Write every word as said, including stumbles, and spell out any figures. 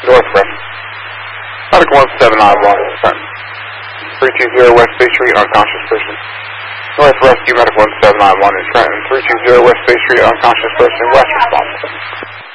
North Rescue. Medical one seven nine one, Trenton. three two zero West Bay Street, unconscious person. North Rescue, Medical one seven nine one in Trenton. three two zero West Bay Street, unconscious person, West response.